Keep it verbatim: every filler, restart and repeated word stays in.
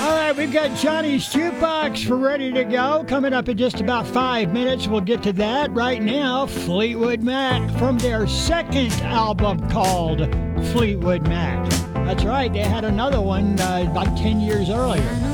All right, we've got Johnny's Jukebox for ready to go. Coming up in just about five minutes, we'll get to that. Right now, Fleetwood Mac from their second album called Fleetwood Mac. That's right, they had another one uh, like ten years earlier.